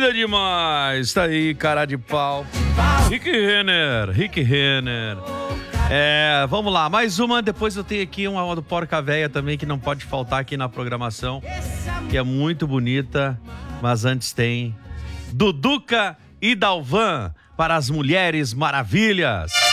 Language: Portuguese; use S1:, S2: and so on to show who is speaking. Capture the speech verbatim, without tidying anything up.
S1: Maravilha demais. Tá aí, cara de pau. Rick Renner, Rick Renner. É, vamos lá, mais uma. Depois eu tenho aqui uma do Porca Véia também, que não pode faltar aqui na programação, que é muito bonita. Mas antes tem Duduca e Dalvan para as Mulheres Maravilhas.